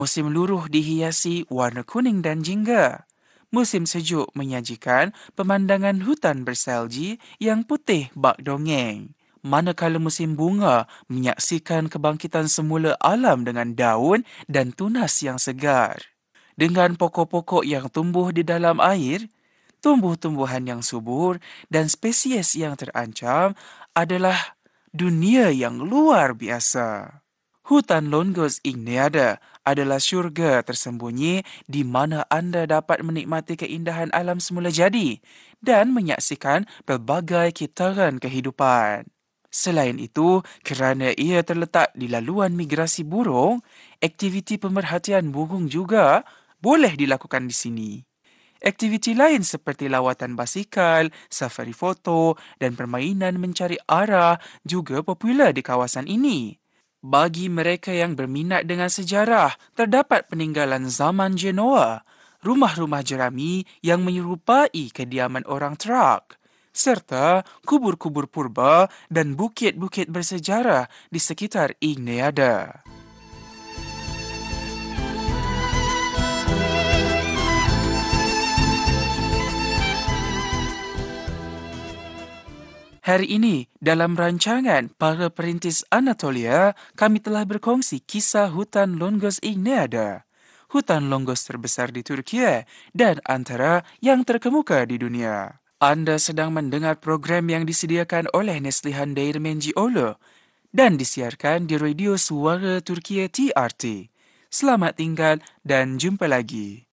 Musim luruh dihiasi warna kuning dan jingga. Musim sejuk menyajikan pemandangan hutan bersalji yang putih bak dongeng. Manakala musim bunga menyaksikan kebangkitan semula alam dengan daun dan tunas yang segar. Dengan pokok-pokok yang tumbuh di dalam air, tumbuh-tumbuhan yang subur dan spesies yang terancam adalah dunia yang luar biasa. Hutan Longus Igneada adalah syurga tersembunyi di mana anda dapat menikmati keindahan alam semula jadi dan menyaksikan pelbagai kitaran kehidupan. Selain itu, kerana ia terletak di laluan migrasi burung, aktiviti pemerhatian burung juga boleh dilakukan di sini. Aktiviti lain seperti lawatan basikal, safari foto dan permainan mencari arah juga popular di kawasan ini. Bagi mereka yang berminat dengan sejarah, terdapat peninggalan zaman Genoa, rumah-rumah jerami yang menyerupai kediaman orang Trak, serta kubur-kubur purba dan bukit-bukit bersejarah di sekitar Igneada. Hari ini, dalam rancangan Para Perintis Anatolia, kami telah berkongsi kisah hutan Longus Igneada, hutan longus terbesar di Turki dan antara yang terkemuka di dunia. Anda sedang mendengar program yang disediakan oleh Neslihan Değirmencioğlu dan disiarkan di Radio Suara Turkiye TRT. Selamat tinggal dan jumpa lagi.